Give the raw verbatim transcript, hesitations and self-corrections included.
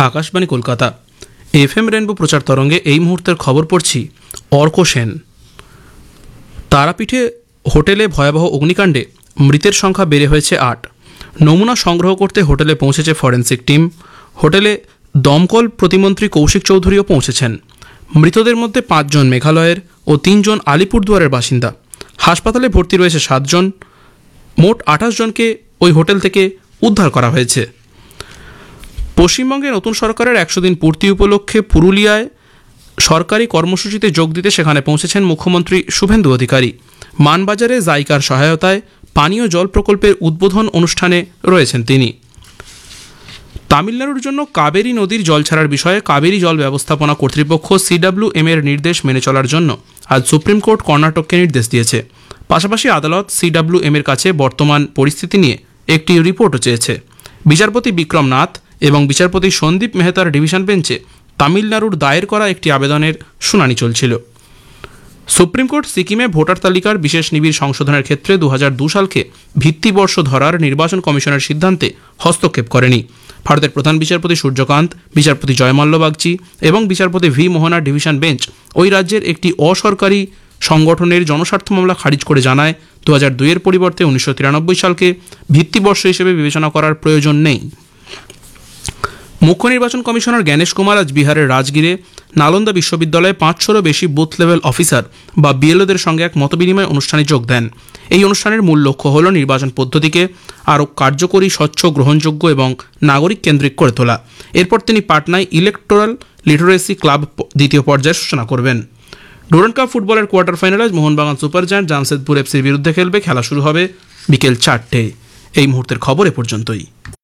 Akashvani Kolkata. F M rainbow প্রচার তরঙ্গে এই মুহূর্তের খবর পড়ছি অর্ক সেন। তারাপীঠে হোটেলে ভয়াবহ অগ্নিকাণ্ডে মৃতের সংখ্যা বেড়ে হয়েছে আট। নমুনা সংগ্রহ করতে হোটেলে পৌঁছেছে ফরেন্সিক টিম। হোটেলে দমকল প্রতিমন্ত্রী কৌশিক চৌধুরীও পৌঁছেছেন। মৃতদের মধ্যে পাঁচজন মেঘালয়ের ও তিনজন আলিপুরদুয়ারের বাসিন্দা। হাসপাতালে ভর্তি রয়েছে সাতজন। মোট আঠাশ জনকে ওই হোটেল থেকে উদ্ধার করা হয়েছে। পশ্চিমবঙ্গে নতুন সরকারের একশো দিন পূর্তি উপলক্ষে পুরুলিয়ায় সরকারি কর্মসূচিতে যোগ দিতে সেখানে পৌঁছেছেন মুখ্যমন্ত্রী শুভেন্দু অধিকারী। মানবাজারে জাইকার সহায়তায় পানীয় জল প্রকল্পের উদ্বোধন অনুষ্ঠানে রয়েছেন তিনি। তামিলনাড়ুর জন্য কাবেরী নদীর জল ছাড়ার বিষয়ে কাবেরী জল ব্যবস্থাপনা কর্তৃপক্ষ সিডব্লিউএম এর নির্দেশ মেনে চলার জন্য আজ সুপ্রিম কোর্ট কর্ণাটককে নির্দেশ দিয়েছে। পাশাপাশি আদালত সিডব্লিউএম এর কাছে বর্তমান পরিস্থিতি নিয়ে একটি রিপোর্টও চেয়েছে। বিচারপতি বিক্রম নাথ এবং বিচারপতি সন্দীপ মেহতার ডিভিশন বেঞ্চে তামিলনাড়ুর দায়ের করা একটি আবেদনের শুনানি চলছিল। সুপ্রিম কোর্ট সিকিমে ভোটার তালিকার বিশেষ নিবিড় সংশোধনের ক্ষেত্রে দু হাজার দু সালকে ভিত্তিবর্ষ ধরার নির্বাচন কমিশনের সিদ্ধান্তে হস্তক্ষেপ করেনি। ভারতের প্রধান বিচারপতি সূর্যকান্ত, বিচারপতি জয়মাল্য বাগচি এবং বিচারপতি ভি মোহনার ডিভিশন বেঞ্চ ওই রাজ্যের একটি অসরকারি সংগঠনের জনস্বার্থ মামলা খারিজ করে জানায় দু হাজার দুইয়ের পরিবর্তে উনিশশো তিরানব্বই সালকে ভিত্তিবর্ষ হিসেবে বিবেচনা করার প্রয়োজন নেই। মুখ্য নির্বাচন কমিশনার জ্ঞানেশ কুমার আজ বিহারের রাজগীরে নালন্দা বিশ্ববিদ্যালয়ে পাঁচশোরও বেশি বুথ লেভেল অফিসার বা বিএলওদের সঙ্গে এক মতবিনিময় অনুষ্ঠানে যোগ দেন। এই অনুষ্ঠানের মূল লক্ষ্য হল নির্বাচন পদ্ধতিকে আরও কার্যকরী, স্বচ্ছ, গ্রহণযোগ্য এবং নাগরিক কেন্দ্রিক করে তোলা। এরপর তিনি পাটনায় ইলেকটোরাল লিটারেসি ক্লাব দ্বিতীয় পর্যায়ের সূচনা করবেন। ডুরান্ড কাপ ফুটবলের কোয়ার্টার ফাইনালে আজ মোহনবাগান সুপার জায়ান্ট জামশেদপুর এফসির বিরুদ্ধে খেলবে। খেলা শুরু হবে বিকেল চারটে। এই মুহূর্তের খবর এ পর্যন্তই।